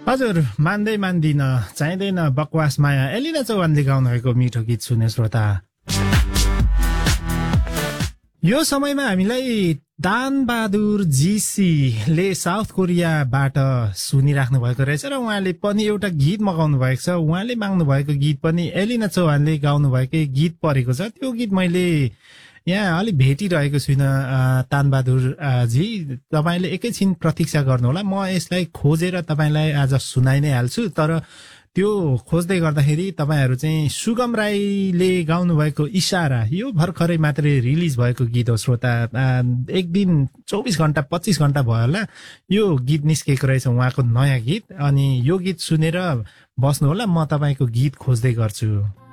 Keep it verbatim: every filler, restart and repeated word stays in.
हजुर मान्दै मान्दिन चाहिँदैन बकवास माया एलिना चौहानले गाउनु भएको मिठो गीत सुने श्रोता। यो समयमा हामीलाई दान बहादुर जीसीले साउथ कोरियाबाट सुनिराख्नु भएको रहेछ र उहाँले पनि एउटा गीत मगाउनु भएको छ। उहाँले माग्नु भएको गीत पनि एलिना चौहानले गाउनु भएकै गीत परेको छ। त्यो गीत मैले यहाँ अलिक भेटिरहेको छुइनँ। तानबहादुर जी तपाईँले एकैछिन प्रतीक्षा गर्नुहोला, म यसलाई खोजेर तपाईँलाई आज सुनाइ नै हाल्छु। तर त्यो खोज्दै गर्दाखेरि तपाईँहरू चाहिँ सुगम राईले गाउनु भएको इशारा यो भर्खरै मात्रै रिलिज भएको गीत हो श्रोता। एक दिन चौबिस घण्टा पच्चिस घण्टा भयो होला यो गीत निस्केको रहेछ उहाँको नयाँ गीत। अनि यो गीत सुनेर बस्नु होला, म तपाईँको गीत खोज्दै गर्छु।